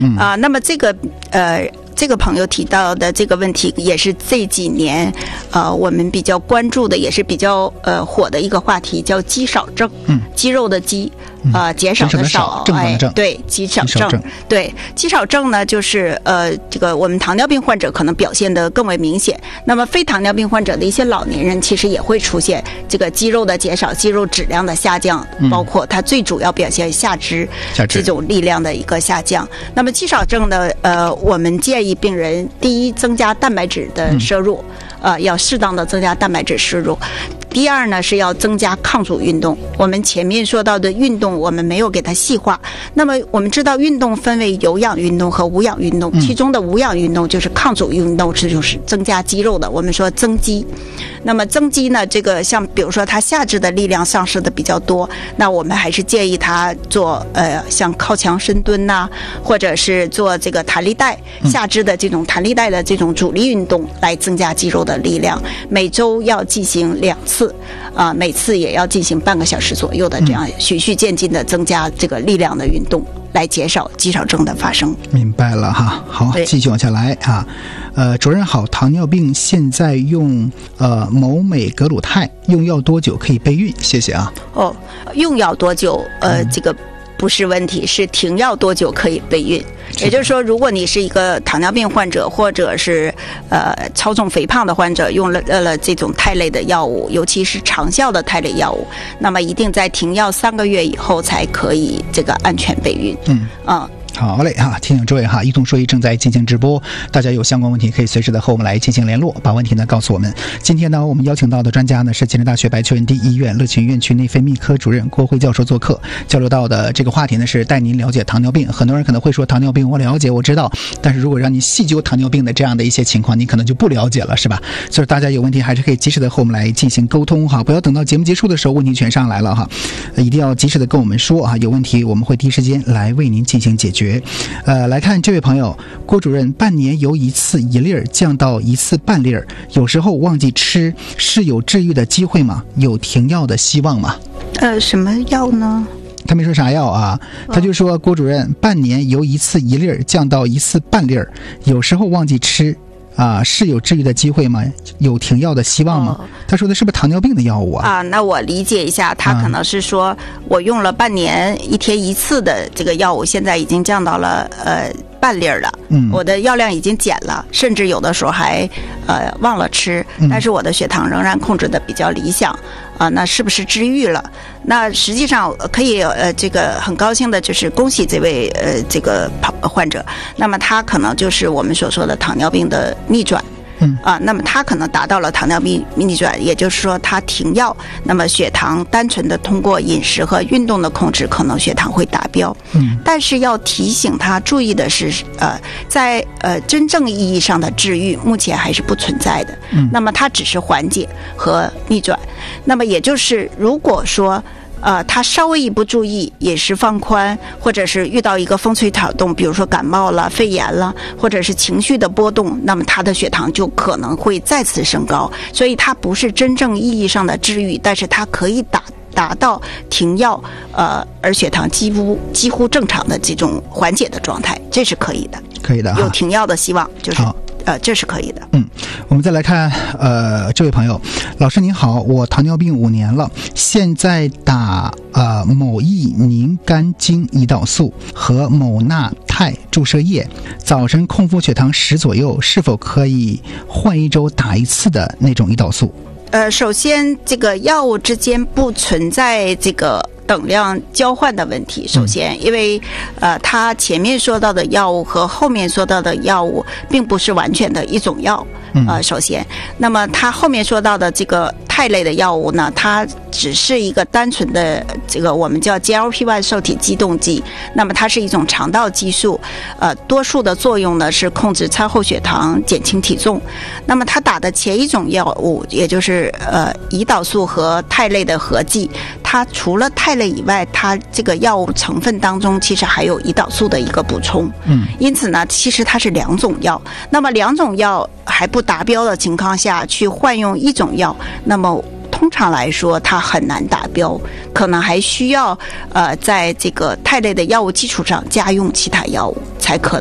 那么这个朋友提到的这个问题，也是这几年我们比较关注的，也是比较火的一个话题，叫肌少症。肌肉的肌，减少的少，对，肌少症。对，肌少症呢，就是这个我们糖尿病患者可能表现得更为明显。那么非糖尿病患者的一些老年人，其实也会出现这个肌肉的减少、肌肉质量的下降，包括它最主要表现下肢这种力量的一个下降。那么肌少症呢，我们建议病人第一增加蛋白质的摄入，要适当的增加蛋白质摄入。第二呢，是要增加抗阻运动。我们前面说到的运动，我们没有给它细化。那么我们知道运动分为有氧运动和无氧运动，其中的无氧运动就是抗阻运动，这就是增加肌肉的，我们说增肌。那么增肌呢，这个像比如说他下肢的力量丧失的比较多，那我们还是建议他做像靠墙深蹲呐，或者是做这个弹力带下肢的这种弹力带的这种阻力运动，来增加肌肉的力量。每周要进行2次，每次也要进行半个小时左右的这样循序渐进的增加这个力量的运动，来减少肌少症的发生。 明白了哈。好，继续往下来啊。主任好，糖尿病现在用某美格鲁肽用药多久可以备孕？谢谢啊。 用药多久这个不是问题，是停药多久可以备孕。也就是说，如果你是一个糖尿病患者，或者是超重肥胖的患者，用了这种肽类的药物，尤其是长效的肽类药物，那么一定在停药3个月以后才可以这个安全备孕。 好嘞哈，提醒诸位哈，移动说一正在进行直播，大家有相关问题可以随时的和我们来进行联络，把问题呢告诉我们。今天呢，我们邀请到的专家呢是建成大学白求恩第一医院乐群院区内分泌科主任郭辉教授做客，交流到的这个话题呢是带您了解糖尿病。很多人可能会说糖尿病我了解我知道，但是如果让你细究糖尿病的这样的一些情况，你可能就不了解了，是吧？所以大家有问题还是可以及时的和我们来进行沟通哈，不要等到节目结束的时候问题全上来了哈，一定要及时的跟我们说啊，有问题我们会第一时间来为您进行解决。来看这位朋友，郭主任，半年由1次1粒降到1次半粒，有时候忘记吃，是有治愈的机会吗？有停药的希望吗？ 什么药呢？ 他没说啥药啊，他就说郭主任，半年由1次1粒降到1次半粒，有时候忘记吃是有治愈的机会吗？有停药的希望吗？他说的是不是糖尿病的药物啊？ 那我理解一下，他可能是说我用了半年1天1次的这个药物，现在已经降到了半粒了，我的药量已经减了，甚至有的时候还忘了吃，但是我的血糖仍然控制的比较理想那是不是治愈了？那实际上可以这个很高兴的就是恭喜这位这个患者，那么他可能就是我们所说的糖尿病的逆转。那么他可能达到了糖尿病逆转，也就是说他停药，那么血糖单纯的通过饮食和运动的控制，可能血糖会达标。但是要提醒他注意的是，在真正意义上的治愈目前还是不存在的。那么它只是缓解和逆转。那么也就是如果说他稍微一不注意，饮食放宽，或者是遇到一个风吹草动，比如说感冒了、肺炎了，或者是情绪的波动，那么他的血糖就可能会再次升高。所以它不是真正意义上的治愈，但是它可以达到停药，而血糖几乎正常的这种缓解的状态，这是可以的。 可以的， 有停药的希望，就是这是可以的。 我们再来看这位朋友，老师您好，我糖尿病5年了，现在打某益宁肝精胰岛素和某钠肽注射液，早晨空腹血糖10左右，是否可以换1周打1次的那种胰岛素？ 首先这个药物之间不存在这个等量交换的问题。首先因为他前面说到的药物和后面说到的药物并不是完全的一种药。首先，那么他后面说到的这个肽类的药物呢，它只是一个单纯的这个我们叫 GLP-1 受体激动剂，那么它是一种肠道激素，多数的作用呢是控制餐后血糖、减轻体重。那么他打的前一种药物，也就是胰岛素和肽类的合剂，它除了肽类以外，它这个药物成分当中其实还有胰岛素的一个补充。因此呢，其实它是2种药。那么2种药还不达标的情况下去换用1种药，那么通常来说它很难达标，可能还需要在这个肽类的药物基础上加用其他药物才可